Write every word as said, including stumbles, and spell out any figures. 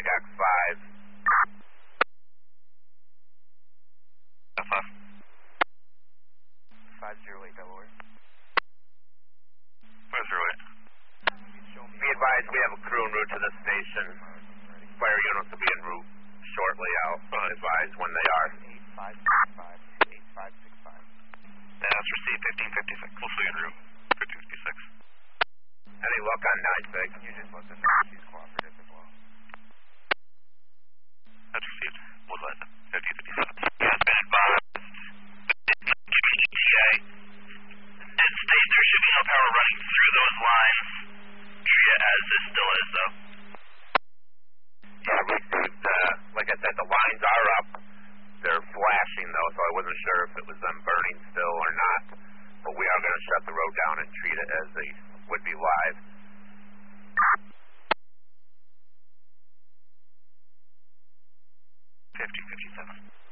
X five. F five. five zero eight Delaware. five zero eight. Be advised, we have a crew en route to the station. Fire units will be en route shortly. I'll advise when they are. eight five six five. eight five six five. Yeah, that's received fifteen fifty-six. Hopefully en route. fifteen fifty-six. Any luck on nine six? You just let them know she's cooperative as well. That's received. We'll let them. fifteen fifty-seven. Yeah, it's been advised. G T A. And state there should be no power running through those lines. Treat it as it still is, though. Yeah, we received, uh, like I said, the lines are up. They're flashing, though, so I wasn't sure if it was them burning still or not. But we are going to shut the road down and treat it as they would be live. fifteen fifty-seven.